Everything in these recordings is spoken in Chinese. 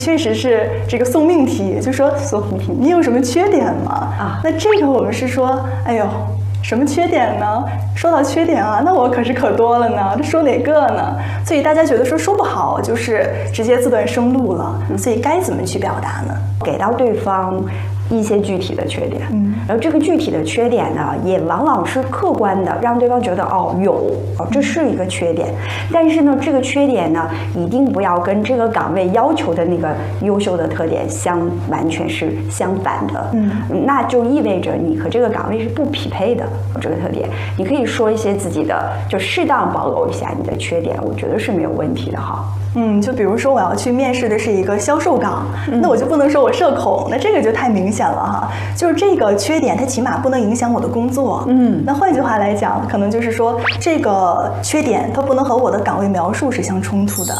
确实是这个送命题，就说你有什么缺点吗？啊，那这个我们是说，哎呦，什么缺点呢？说到缺点啊，那我可多了呢，这说哪个呢？所以大家觉得说不好，就是直接自断生路了。所以该怎么去表达呢？ 给到对方一些具体的缺点，然后这个具体的缺点呢，也往往是客观的，让对方觉得这是一个缺点，但是呢，这个缺点呢，一定不要跟这个岗位要求的那个优秀的特点完全是相反的，那就意味着你和这个岗位是不匹配的这个特点。你可以说一些自己的，就适当暴露一下你的缺点，我觉得是没有问题的哈。 就比如说我要去面试的是一个销售岗，那我就不能说我社恐，那这个就太明显了哈。就是这个缺点，它起码不能影响我的工作。那换句话来讲，可能就是说这个缺点它不能和我的岗位描述是相冲突的。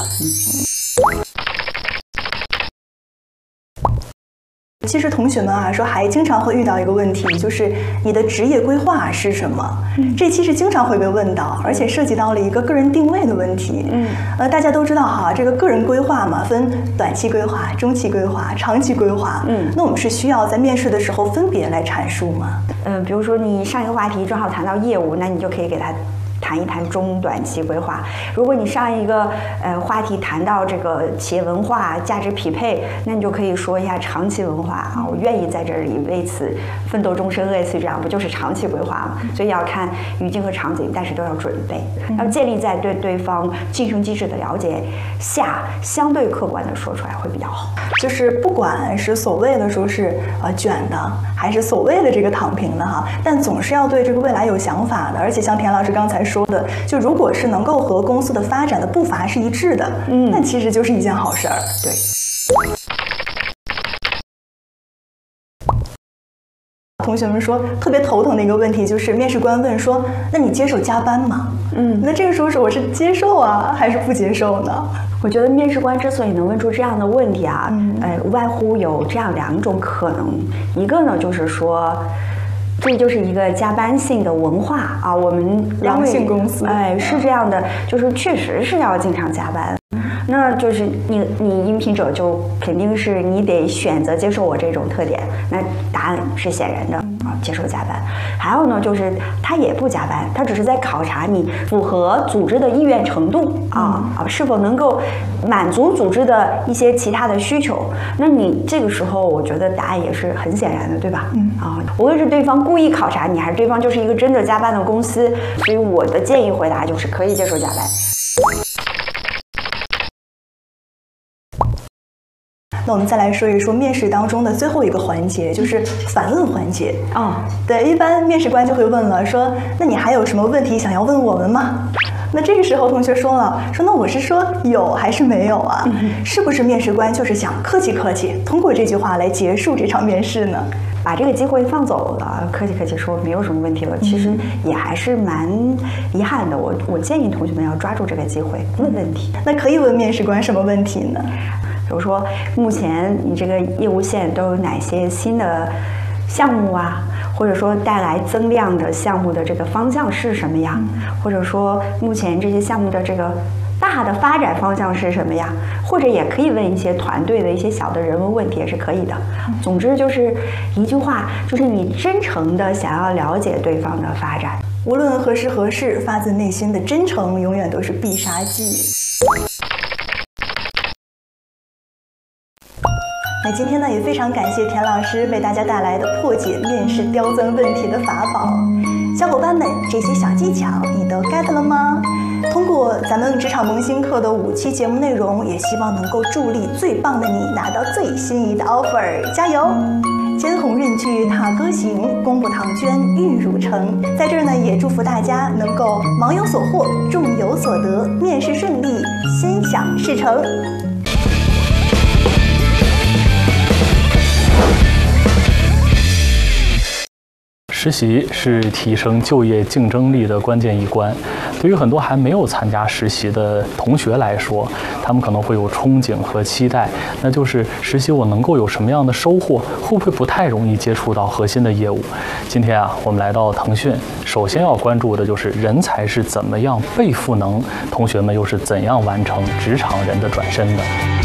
其实同学们啊，说还经常会遇到一个问题，就是你的职业规划是什么？这期是经常会被问到，而且涉及到了一个个人定位的问题。大家都知道哈，这个个人规划嘛，分短期规划、中期规划、长期规划。那我们是需要在面试的时候分别来阐述吗？ 比如说你上一个话题正好谈到业务，那你就可以给他谈一谈中短期规划。如果你上一个话题谈到这个企业文化、价值匹配，那你就可以说一下长期文化啊，我愿意在这里为此奋斗终身，类似于这样，不就是长期规划吗？所以要看语境和场景，但是都要准备，要建立在对对方晋升机制的了解下，相对客观的说出来会比较好。 就是不管是所谓的说是卷的，还是所谓的这个躺平的哈，但总是要对这个未来有想法的，而且像田老师刚才说的，就如果是能够和公司的发展的步伐是一致的，那其实就是一件好事儿。 对。 同学们说特别头疼的一个问题就是面试官问说，那你接受加班吗？那这个时候我是接受啊，还是不接受呢？ 我觉得面试官之所以能问出这样的问题啊，无外乎有这样2种可能，一个呢就是说，这就是一个加班性的文化啊，我们良性公司， 是这样的，就是确实是要经常加班。那就是你应聘者就肯定是你得选择接受我这种特点，那答案是显然的啊，接受加班。还有呢，就是他也不加班，他只是在考察你符合组织的意愿程度是否能够满足组织的一些其他的需求。那你这个时候，我觉得答案也是很显然的，对吧？无论是对方故意考察你，还是对方就是一个真的加班的公司，所以我的建议回答就是可以接受加班。 那我们再来说一说面试当中的最后一个环节，就是反问环节。对，一般面试官就会问了，说那你还有什么问题想要问我们吗？那这个时候同学说了，说那我是说有还是没有啊？是不是面试官就是想客气客气，通过这句话来结束这场面试呢？ 把这个机会放走了，客气客气说没有什么问题了，其实也还是蛮遗憾的。我建议同学们要抓住这个机会问问题。 那可以问面试官什么问题呢？ 比如说，目前你这个业务线都有哪些新的项目啊？或者说带来增量的项目的这个方向是什么呀？或者说目前这些项目的这个大的发展方向是什么呀？或者也可以问一些团队的一些小的人文问题也是可以的。总之就是一句话，就是你真诚的想要了解对方的发展， 无论何时何事，发自内心的真诚永远都是必杀技。那今天呢，也非常感谢田老师为大家带来的破解面试刁钻问题的法宝。小伙伴们，这些小技巧你都 get 了吗？通过咱们职场萌新课的5期节目内容，也希望能够助力最棒的你拿到最心仪的 offer， 加油！肩鸿闰去踏歌行，功不唐捐玉汝成。在这儿呢，也祝福大家能够忙有所获，众有所得，面试顺利，心想事成。 实习是提升就业竞争力的关键一关。对于很多还没有参加实习的同学来说，他们可能会有憧憬和期待，那就是实习我能够有什么样的收获？会不会不太容易接触到核心的业务？今天啊，我们来到腾讯，首先要关注的就是人才是怎么样被赋能，同学们又是怎样完成职场人的转身的。